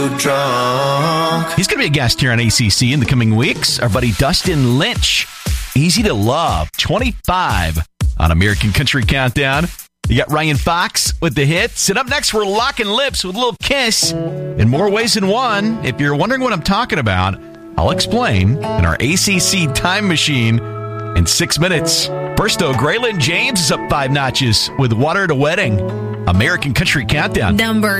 Drunk. He's going to be a guest here on ACC in the coming weeks. Our buddy Dustin Lynch. Easy to Love, 25 on American Country Countdown. You got Ryan Fox with the hits. And up next, we're locking lips with a little Kiss in more ways than one. If you're wondering what I'm talking about, I'll explain in our ACC time machine in 6 minutes. First, though, Graylin James is up 5 notches with Water at a Wedding. American Country Countdown. Number